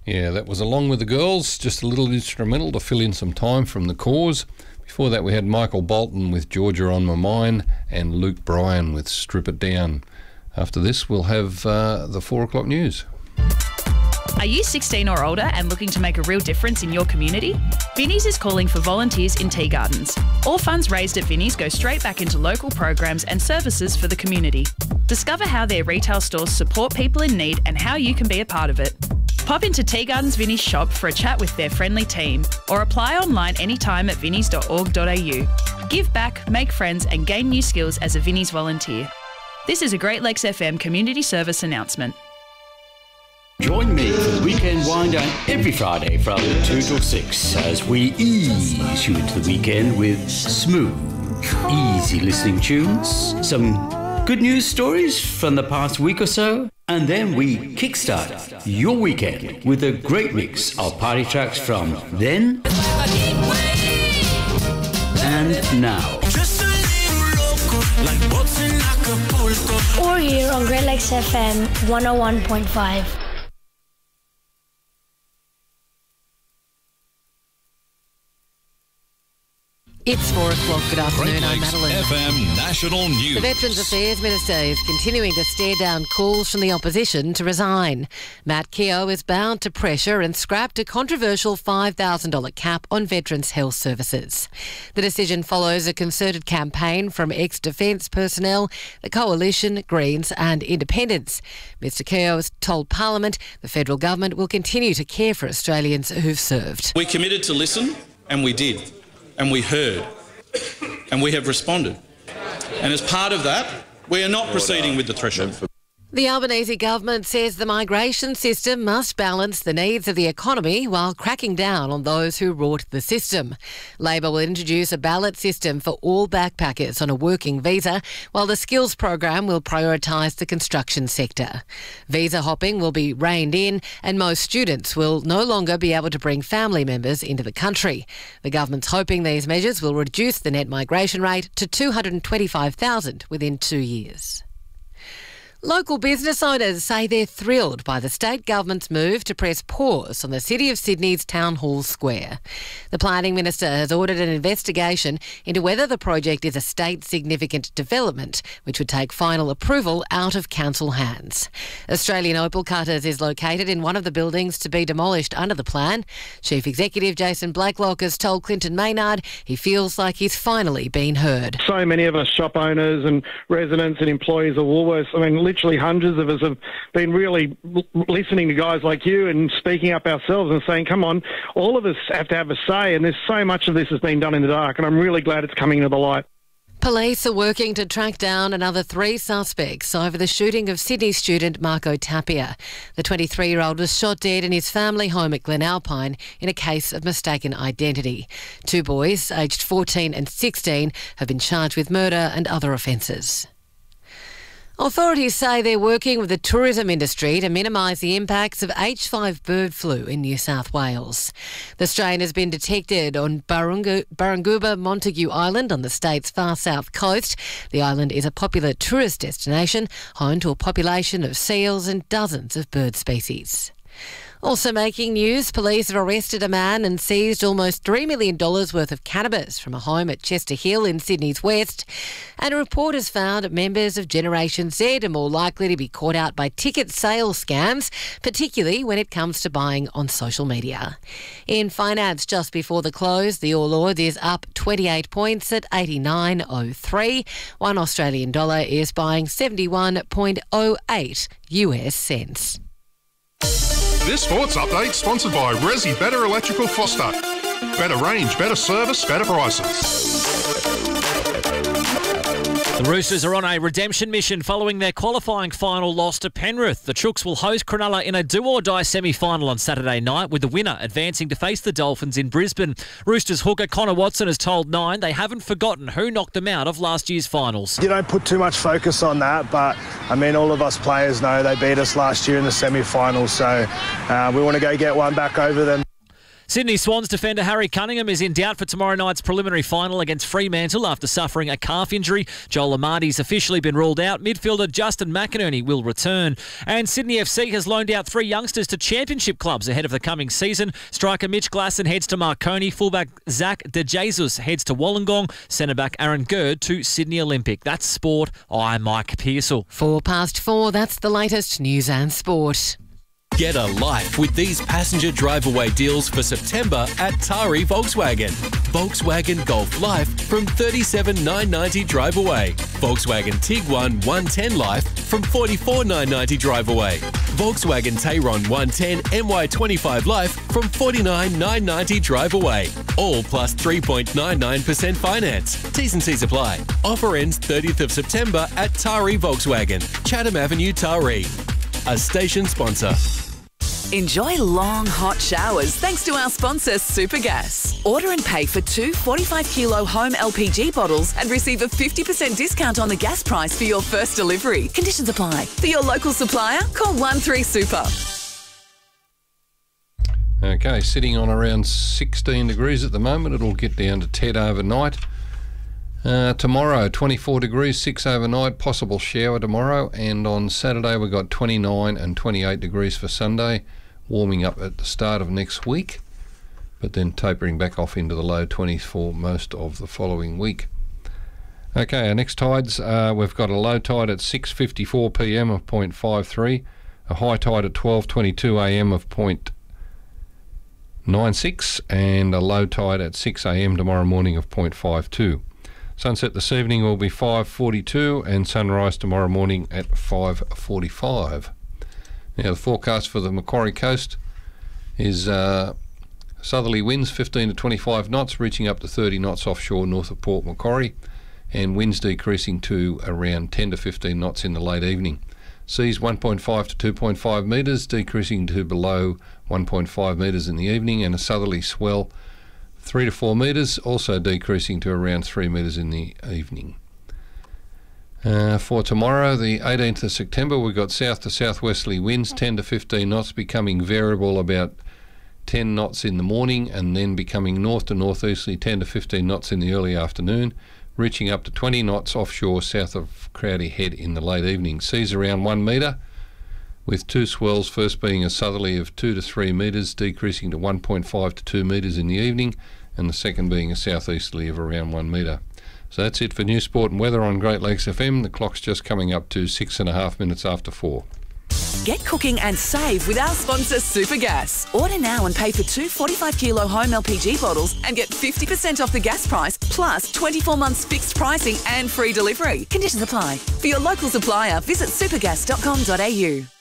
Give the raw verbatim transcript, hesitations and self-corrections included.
Yeah, that was Along With the Girls, just a little instrumental to fill in some time from The Cause. Before that we had Michael Bolton with Georgia on My Mind and Luke Bryan with Strip It Down. After this we'll have uh, the four o'clock news. Are you sixteen or older and looking to make a real difference in your community? Vinnie's is calling for volunteers in tea gardens. All funds raised at Vinnie's go straight back into local programs and services for the community. Discover how their retail stores support people in need and how you can be a part of it. Pop into Tea Gardens Vinnie's shop for a chat with their friendly team, or apply online anytime at vinnies dot org dot a u. Give back, make friends and gain new skills as a Vinnie's volunteer. This is a Great Lakes F M community service announcement. Join me for the weekend wind down every Friday from two till six as we ease you into the weekend with smooth, easy listening tunes, some good news stories from the past week or so, and then we kickstart your weekend with a great mix of party tracks from then and now. Or here on Great Lakes F M one oh one point five. It's four o'clock. Good afternoon. Great I'm Lakes Madeline. F M National News. The Veterans Affairs Minister is continuing to stare down calls from the opposition to resign. Matt Keogh is bound to pressure and scrapped a controversial five thousand dollars cap on veterans' health services. The decision follows a concerted campaign from ex-defence personnel, the Coalition, Greens and Independents. Mister Keogh has told Parliament the federal government will continue to care for Australians who've served. We committed to listen, and we did. And we heard, and we have responded. And as part of that, we are not proceeding with the threshold. The Albanese government says the migration system must balance the needs of the economy while cracking down on those who rort the system. Labor will introduce a ballot system for all backpackers on a working visa, while the skills program will prioritise the construction sector. Visa hopping will be reined in, and most students will no longer be able to bring family members into the country. The government's hoping these measures will reduce the net migration rate to two hundred twenty-five thousand within two years. Local business owners say they're thrilled by the state government's move to press pause on the City of Sydney's Town Hall Square. The Planning Minister has ordered an investigation into whether the project is a state-significant development, which would take final approval out of council hands. Australian Opal Cutters is located in one of the buildings to be demolished under the plan. Chief Executive Jason Blacklock has told Clinton Maynard he feels like he's finally been heard. So many of us shop owners and residents and employees of Woolworths, I mean, literally hundreds of us have been really listening to guys like you and speaking up ourselves and saying, come on, all of us have to have a say, and there's so much of this has been done in the dark, and I'm really glad it's coming to the light. Police are working to track down another three suspects over the shooting of Sydney student Marco Tapia. The twenty-three-year-old was shot dead in his family home at Glenalpine in a case of mistaken identity. Two boys, aged fourteen and sixteen, have been charged with murder and other offences. Authorities say they're working with the tourism industry to minimise the impacts of H five bird flu in New South Wales. The strain has been detected on Barungu, Barunguba Montague Island on the state's far south coast. The island is a popular tourist destination, home to a population of seals and dozens of bird species. Also making news, police have arrested a man and seized almost three million dollars worth of cannabis from a home at Chester Hill in Sydney's west. And a report has found members of Generation Z are more likely to be caught out by ticket sales scams, particularly when it comes to buying on social media. In finance, just before the close, the All Ords is up twenty-eight points at eighty-nine oh three. One Australian dollar is buying seventy-one point oh eight U S cents. This sports update sponsored by Resi Better Electrical Foster. Better range, better service, better prices. The Roosters are on a redemption mission following their qualifying final loss to Penrith. The Chooks will host Cronulla in a do-or-die semi-final on Saturday night, with the winner advancing to face the Dolphins in Brisbane. Roosters hooker Connor Watson has told Nine they haven't forgotten who knocked them out of last year's finals. You don't put too much focus on that, but I mean, all of us players know they beat us last year in the semi-finals, so uh, we want to go get one back over them. Sydney Swans defender Harry Cunningham is in doubt for tomorrow night's preliminary final against Fremantle after suffering a calf injury. Joel Amarty's officially been ruled out. Midfielder Justin McInerney will return. And Sydney F C has loaned out three youngsters to championship clubs ahead of the coming season. Striker Mitch Glasson heads to Marconi. Fullback Zach De Jesus heads to Wollongong. Centre-back Aaron Gerd to Sydney Olympic. That's sport. I'm Mike Pearsall. Four past four, that's the latest news and sport. Get a life with these passenger drive-away deals for September at Tari Volkswagen. Volkswagen Golf Life from thirty-seven thousand nine hundred ninety dollars drive away. Volkswagen Tiguan one ten Life from forty-four thousand nine hundred ninety dollars drive away. Volkswagen Tayron one ten M Y twenty-five Life from forty-nine thousand nine hundred ninety dollars drive away. All plus three point nine nine percent finance. T's and C's apply. Offer ends thirtieth of September at Tari Volkswagen, Chatham Avenue, Taree. A station sponsor. Enjoy long, hot showers thanks to our sponsor, Supergas. Order and pay for two forty-five kilo home L P G bottles and receive a fifty percent discount on the gas price for your first delivery. Conditions apply. For your local supplier, call one three super. Okay, sitting on around sixteen degrees at the moment. It'll get down to ten overnight. Uh, tomorrow, twenty-four degrees, six overnight, possible shower tomorrow. And on Saturday, we've got twenty-nine and twenty-eight degrees for Sunday, warming up at the start of next week, but then tapering back off into the low twenties for most of the following week. Okay, our next tides, uh, we've got a low tide at six fifty-four p m of zero point five three, a high tide at twelve twenty-two a m of zero point nine six, and a low tide at six a m tomorrow morning of zero point five two. Sunset this evening will be five forty-two and sunrise tomorrow morning at five forty-five. Now the forecast for the Macquarie coast is uh, southerly winds fifteen to twenty-five knots, reaching up to thirty knots offshore north of Port Macquarie, and winds decreasing to around ten to fifteen knots in the late evening. Seas one point five to two point five metres, decreasing to below one point five metres in the evening, and a southerly swell three to four metres, also decreasing to around three metres in the evening. Uh, for tomorrow, the eighteenth of September, we've got south to southwesterly winds ten to fifteen knots, becoming variable about ten knots in the morning, and then becoming north to northeasterly ten to fifteen knots in the early afternoon, reaching up to twenty knots offshore south of Crowdy Head in the late evening. Seas around one metre, with two swells, first being a southerly of two to three metres, decreasing to one point five to two metres in the evening, and the second being a southeasterly of around one metre. So that's it for News Sport and Weather on Great Lakes F M. The clock's just coming up to six and a half minutes after four. Get cooking and save with our sponsor, Supergas. Order now and pay for two forty-five kilo home L P G bottles and get fifty percent off the gas price, plus twenty-four months fixed pricing and free delivery. Conditions apply. For your local supplier, visit supergas dot com dot a u.